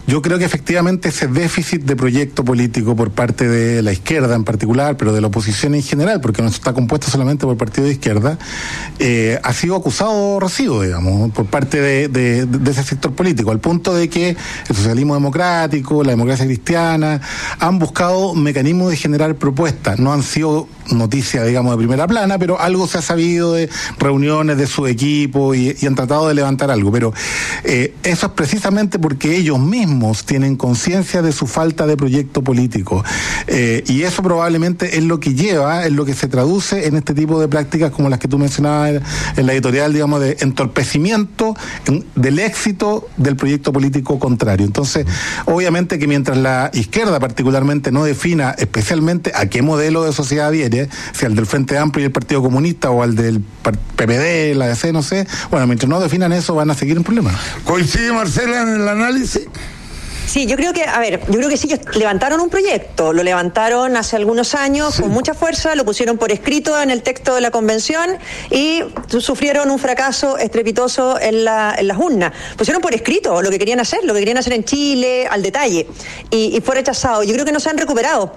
Yo creo que efectivamente ese déficit de proyecto político por parte de la izquierda en particular, pero de la oposición en general, porque no está compuesto solamente por partido de izquierda, ha sido acusado recibo, digamos, por parte de ese sector político, al punto de que el socialismo democrático, la democracia cristiana, han buscado mecanismos de generar propuestas. No han sido noticia, digamos, de primera plana, pero algo se ha sabido de reuniones de su equipo y han tratado de levantar algo, pero eso es precisamente porque ellos mismos tienen conciencia de su falta de proyecto político, y eso probablemente es lo que lleva, es lo que se traduce en este tipo de prácticas como las que tú mencionabas en la editorial, digamos, de entorpecimiento del éxito del proyecto político contrario. Entonces, obviamente que mientras la izquierda particularmente no defina especialmente a qué modelo de sociedad viene, si al del Frente Amplio y el Partido Comunista o al del PPD, la DC, no sé, bueno, mientras no definan eso van a seguir en problemas. ¿Coincide Marcela en el análisis? Sí, yo creo que sí, ellos levantaron un proyecto, lo levantaron hace algunos años, sí, con mucha fuerza, lo pusieron por escrito en el texto de la convención y sufrieron un fracaso estrepitoso en las urnas. Pusieron por escrito lo que querían hacer en Chile, al detalle, y fue rechazado. Yo creo que no se han recuperado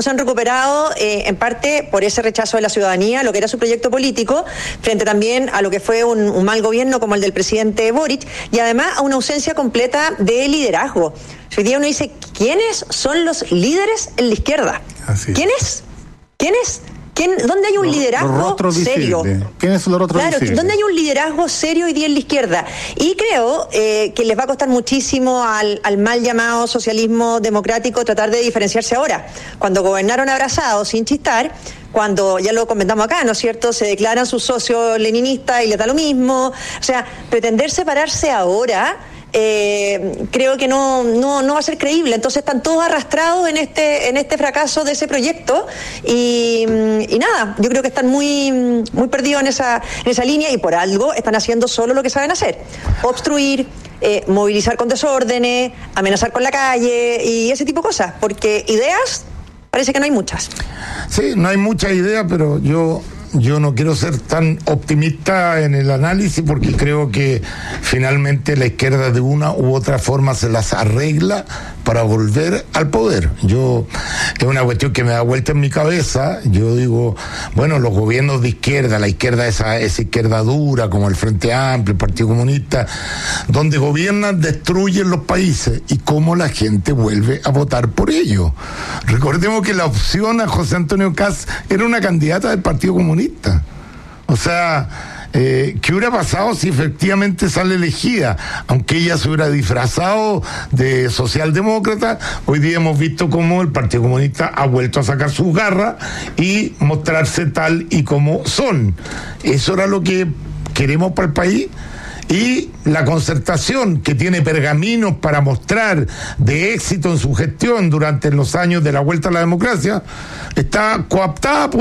en parte por ese rechazo de la ciudadanía, lo que era su proyecto político, frente también a lo que fue un mal gobierno como el del presidente Boric, y además a una ausencia completa de liderazgo. Hoy día uno dice, ¿quiénes son los líderes en la izquierda? ¿Quiénes? ¿Dónde hay un liderazgo serio? ¿Quiénes son los rostros visibles? ¿Dónde hay un liderazgo serio hoy día en la izquierda? Y creo que les va a costar muchísimo al mal llamado socialismo democrático tratar de diferenciarse ahora. Cuando gobernaron abrazados, sin chistar, cuando, ya lo comentamos acá, ¿no es cierto?, se declaran sus socios leninistas y les da lo mismo. O sea, pretender separarse ahora, creo que no va a ser creíble. Entonces están todos arrastrados en este fracaso de ese proyecto y nada, yo creo que están muy perdidos en esa línea, y por algo están haciendo solo lo que saben hacer: obstruir, movilizar con desórdenes, amenazar con la calle y ese tipo de cosas, porque ideas parece que no hay muchas. Sí, no hay muchas ideas, pero yo no quiero ser tan optimista en el análisis, porque creo que finalmente la izquierda de una u otra forma se las arregla para volver al poder. Es una cuestión que me da vuelta en mi cabeza. Yo digo, bueno, los gobiernos de izquierda, la izquierda esa izquierda dura, como el Frente Amplio, el Partido Comunista, donde gobiernan, destruyen los países, y cómo la gente vuelve a votar por ellos. Recordemos que la opción a José Antonio Kast era una candidata del Partido Comunista. O sea, ¿qué hubiera pasado si efectivamente sale elegida? Aunque ella se hubiera disfrazado de socialdemócrata, hoy día hemos visto cómo el Partido Comunista ha vuelto a sacar sus garras y mostrarse tal y como son. Eso era lo que queremos para el país. Y la Concertación, que tiene pergaminos para mostrar de éxito en su gestión durante los años de la vuelta a la democracia, está cooptada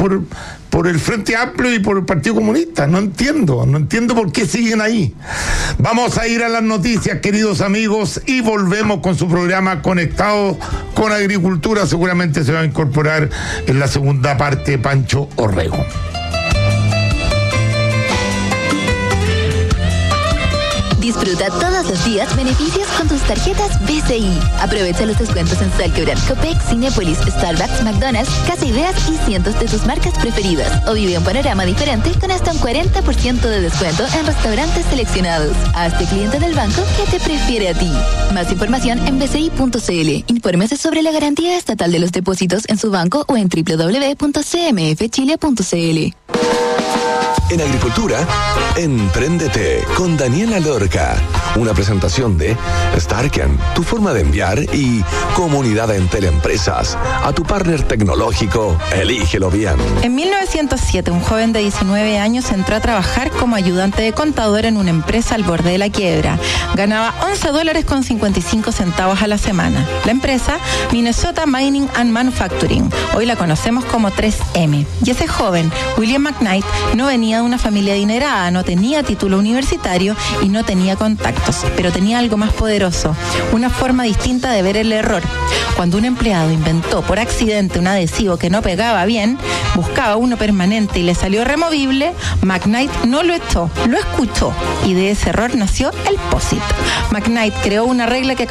por el Frente Amplio y por el Partido Comunista. No entiendo por qué siguen ahí. Vamos a ir a las noticias, queridos amigos, y volvemos con su programa Conectados con Agricultura. Seguramente se va a incorporar en la segunda parte Pancho Orrego. Disfruta todos los días beneficios con tus tarjetas BCI. Aprovecha los descuentos en Salquebran, Copec, Cinépolis, Starbucks, McDonald's, Casa Ideas y cientos de tus marcas preferidas. O vive un panorama diferente con hasta un 40% de descuento en restaurantes seleccionados. Hazte cliente del banco que te prefiere a ti. Más información en bci.cl. Infórmese sobre la garantía estatal de los depósitos en su banco o en www.cmfchile.cl. En Agricultura, Empréndete con Daniela Lorca. Una presentación de Starken, tu forma de enviar, y Comunidad Entel Empresas. A tu partner tecnológico, elígelo bien. En 1907, un joven de 19 años entró a trabajar como ayudante de contador en una empresa al borde de la quiebra. Ganaba $11.55 a la semana. La empresa, Minnesota Mining and Manufacturing. Hoy la conocemos como 3M. Y ese joven, William McKnight, no venía de una familia adinerada, no tenía título universitario y no tenía contactos, pero tenía algo más poderoso, una forma distinta de ver el error. Cuando un empleado inventó por accidente un adhesivo que no pegaba bien, buscaba uno permanente y le salió removible, McKnight no lo echó, lo escuchó, y de ese error nació el POSIT. McKnight creó una regla que